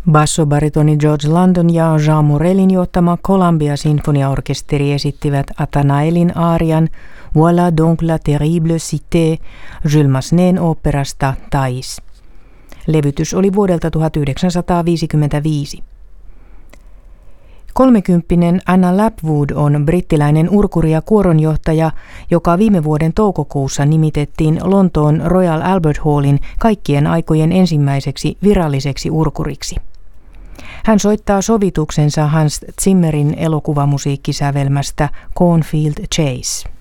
Bassobaritoni George London ja Jean Morellin johtama Columbia Sinfoniaorkesteri esittivät Athanaelin aarian Voilà donc la terrible cité Jules Massenet oopperasta Thais. Levytys oli vuodelta 1955. 30-vuotias Anna Lapwood on brittiläinen urkuri ja kuoronjohtaja, joka viime vuoden toukokuussa nimitettiin Lontoon Royal Albert Hallin kaikkien aikojen ensimmäiseksi viralliseksi urkuriksi. Hän soittaa sovituksensa Hans Zimmerin elokuvamusiikkisävelmästä Cornfield Chase.